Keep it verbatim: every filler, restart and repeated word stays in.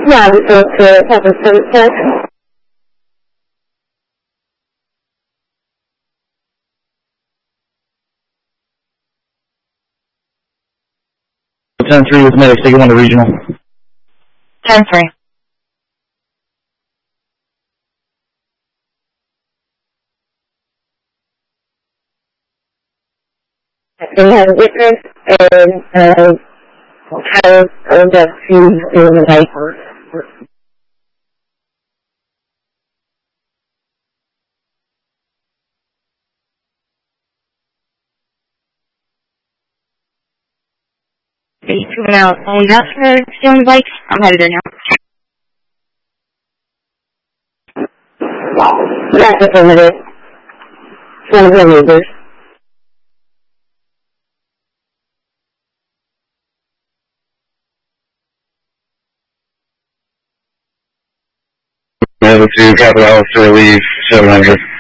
Yeah, we go to Pepper Sunset. ten three with medics, take one to regional. ten three. We have a witness and uh, child owned up to in the diaper. He's coming out. Only that's for stealing the bike. I'm headed there now. That's affirmative. One of the neighbors. Level two, capital Alice to relieve seven hundred.